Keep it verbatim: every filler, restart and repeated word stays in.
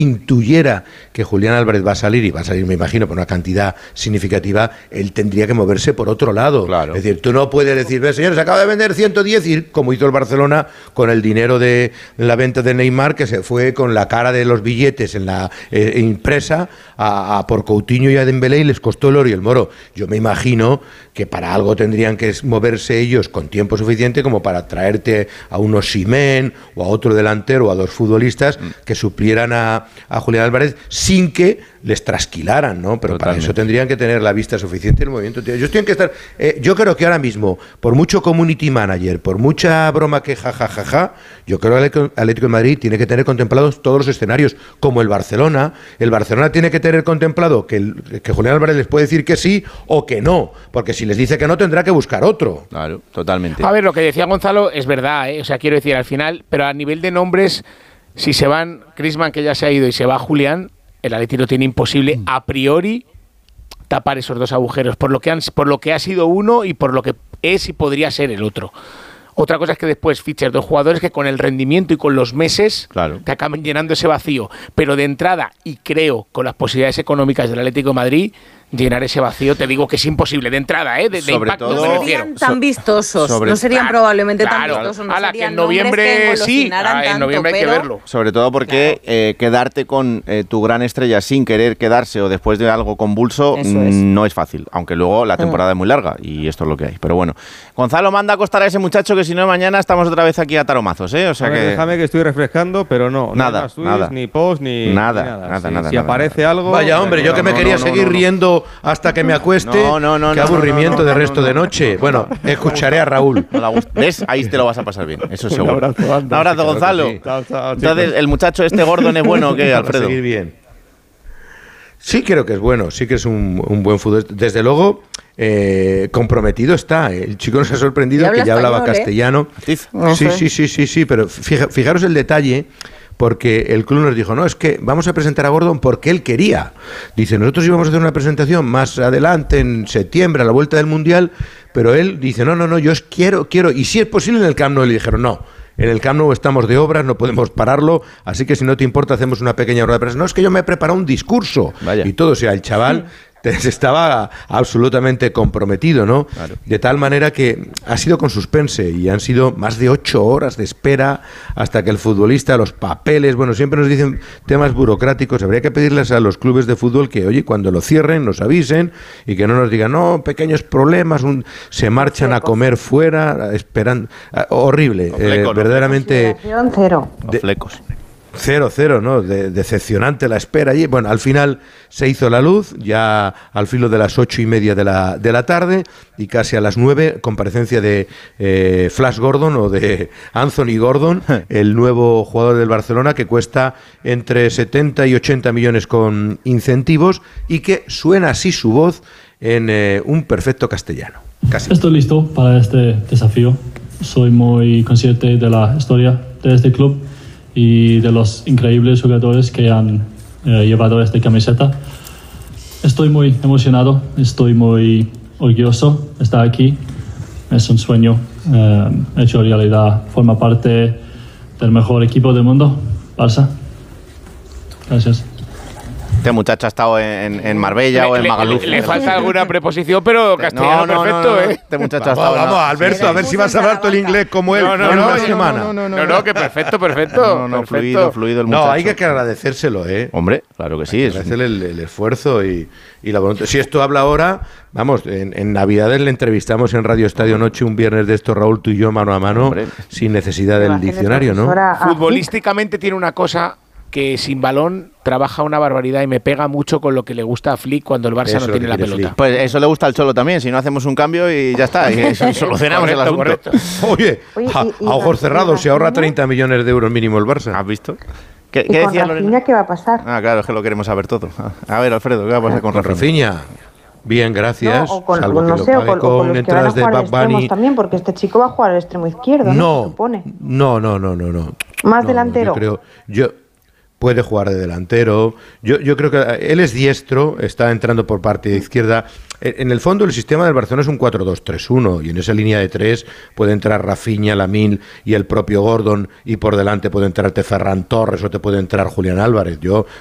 intuyera que Julián Álvarez va a salir, y va a salir, me imagino, por una cantidad significativa, él tendría que moverse por otro lado. Claro. Es decir, tú no puedes decir, ve, señores, acaba de vender ciento diez, y como hizo el Barcelona con el dinero de la venta de Neymar, que se fue con la cara de los billetes en la eh, impresa a, a por Coutinho y a Dembélé, y les costó el oro y el moro. Yo me imagino que para algo tendrían que moverse ellos con tiempo suficiente como para traerte a un Osimhen o a otro delantero o a dos futbolistas que suplieran a a Julián Álvarez sin que les trasquilaran, ¿no? Pero Totalmente. Para eso tendrían que tener la vista suficiente en el movimiento. Yo estoy en que estar, eh, yo creo que ahora mismo, por mucho community manager, por mucha broma que jajajaja, ja, ja, ja, yo creo que el Atlético de Madrid tiene que tener contemplados todos los escenarios, como el Barcelona. El Barcelona tiene que tener contemplado que, el, que Julián Álvarez les puede decir que sí o que no, porque si les dice que no, tendrá que buscar otro. Claro, totalmente. A ver, lo que decía Gonzalo es verdad, ¿eh? O sea, quiero decir, al final, pero a nivel de nombres, si se van Griezmann, que ya se ha ido, y se va Julián, el Atlético tiene imposible a priori tapar esos dos agujeros por lo que han, por lo que ha sido uno y por lo que es y podría ser el otro. Otra cosa es que después fiches dos jugadores que con el rendimiento y con los meses claro. te acaben llenando ese vacío, pero de entrada, y creo con las posibilidades económicas del Atlético de Madrid, llenar ese vacío, te digo que es imposible de entrada, ¿eh? De, de impacto. No serían tan vistosos, sobre, no serían claro, probablemente claro, tan vistosos, no a la serían que en noviembre sí, ah, en noviembre tanto, hay que verlo. Sobre todo porque claro. eh, quedarte con eh, tu gran estrella sin querer quedarse o después de algo convulso es. no es fácil, aunque luego la temporada mm. es muy larga y esto es lo que hay. Pero bueno, Gonzalo, manda a acostar a ese muchacho que si no mañana estamos otra vez aquí a taromazos, ¿eh? O sea a ver, que déjame que estoy refrescando, pero no, nada, no tweets, nada. ni post, ni nada, ni nada. nada, Sí, nada. Si nada, aparece nada. algo. Vaya, hombre, yo que me no, quería no, no, seguir no, no. riendo hasta que me acueste. No, no, no, qué no, aburrimiento no, no, no, de resto no, no, de noche. no, bueno, no, no, escucharé a Raúl. No la gusta. ¿Ves? Ahí te lo vas a pasar bien, eso es seguro. Un abrazo, anda, un abrazo, claro Gonzalo. Sí. Chao, chao, Entonces, ¿el muchacho este Gordon es bueno o qué, Alfredo? Para seguir bien. Sí creo que es bueno, sí que es un, un buen fútbol. Desde luego, eh, comprometido está. El chico nos ha sorprendido que ya español, hablaba ¿eh? castellano. No sí, sé. sí, sí, sí, sí, pero fija, fijaros el detalle, porque el club nos dijo, no, es que vamos a presentar a Gordon porque él quería. Dice, nosotros íbamos a hacer una presentación más adelante, en septiembre, a la vuelta del Mundial, pero él dice, no, no, no, yo quiero, quiero, y si es posible en el Camp Nou. Le dijeron, no, en el Camp Nou estamos de obras, no podemos pararlo, así que si no te importa hacemos una pequeña rueda de prensa. No, es que yo me he preparado un discurso. Vaya. Y todo, o sea, el chaval... estaba absolutamente comprometido, ¿no? Claro. De tal manera que ha sido con suspense y han sido más de ocho horas de espera hasta que el futbolista, los papeles, bueno, siempre nos dicen temas burocráticos. Habría que pedirles a los clubes de fútbol que, oye, cuando lo cierren, nos avisen y que no nos digan, no, pequeños problemas, un, se marchan a comer fuera, esperan, uh, horrible, eh, verdaderamente. Cero. De, flecos. Cero, cero, ¿no? De, decepcionante la espera. Y bueno, al final se hizo la luz, ya al filo de las ocho y media de la, de la tarde, y casi a las nueve, comparecencia de eh, Flash Gordon o de Anthony Gordon, el nuevo jugador del Barcelona, que cuesta entre setenta y ochenta millones con incentivos y que suena así su voz en eh, un perfecto castellano. Casi. Estoy listo para este desafío. Soy muy consciente de la historia de este club y de los increíbles jugadores que han eh, llevado esta camiseta. Estoy muy emocionado, estoy muy orgulloso de estar aquí. Es un sueño eh, hecho realidad. Forma parte del mejor equipo del mundo, Barça. Gracias. Este muchacho ha estado en, en Marbella le, o en le, Magaluf. Le, le falta alguna preposición, pero castellano no, no, perfecto, no, no, ¿eh? Este muchacho ha Vamos, estado vamos, en la... Alberto, a ver si vas a hablar todo el inglés como él No, no, en no, una no, semana. No, no, no, No, no, que perfecto, perfecto. No, no, perfecto. fluido, fluido el muchacho. No, hay que agradecérselo, ¿eh? Hombre, claro que sí. Hay que Es... agradecerle el, el esfuerzo y, y la voluntad. Si esto habla ahora, vamos, en, en Navidades le entrevistamos en Radio Estadio Noche un viernes de esto, Raúl, tú y yo, mano a mano, Hombre. sin necesidad del diccionario, ¿no? Futbolísticamente tiene una cosa que sin balón trabaja una barbaridad y me pega mucho con lo que le gusta a Flick cuando el Barça Eso no tiene la pelota. Flick. Pues eso le gusta al Cholo también, si no hacemos un cambio y ya está, y solucionamos Correcto, el asunto. correcto. Oye, Oye, a, y- y a ojos cerrados se ahorra Rafinha. treinta millones de euros mínimo el Barça. ¿Has visto? ¿Qué, ¿Y qué con decía Rafinha Lorena? qué va a pasar? Ah, claro, es que lo queremos saber todo. A ver, Alfredo, ¿qué va a pasar con Con Rafinha? Rafinha. Bien, gracias. No, o con, salvo o que no lo sé, o pague con, o con con los que van a entradas de jugar de Bad extremos Bunny. también, porque este chico va a jugar al extremo izquierdo, ¿no? Se No, supone. no, no, no, no, no. Más No, delantero. Yo creo, yo, puede jugar de delantero. Yo, yo creo que él es diestro, está entrando por parte de izquierda. En el fondo, el sistema del Barcelona es un cuatro dos tres uno y en esa línea de tres puede entrar Rafinha, Lamine y el propio Gordon, y por delante puede entrarte Ferran Torres o te puede entrar Julián Álvarez. Yo